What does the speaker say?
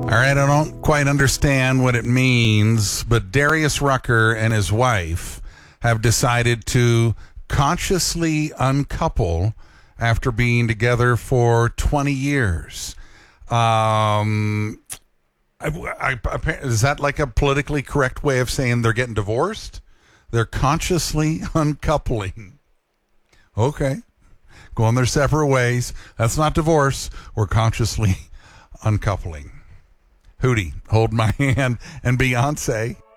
All right, I don't quite understand what it means, but Darius Rucker and his wife have decided to consciously uncouple after being together for 20 years. Is that like a politically correct way of saying they're getting divorced? They're consciously uncoupling. Okay. Going their separate ways. That's not divorce. We're consciously uncoupling. Hootie, Hold My Hand, and Beyonce.